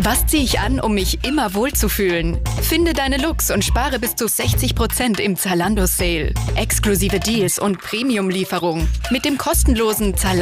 Was ziehe ich an, um mich immer wohlzufühlen? Finde deine Looks und spare bis zu 60% im Zalando Sale. Exklusive Deals und Premium-Lieferung. Mit dem kostenlosen Zalando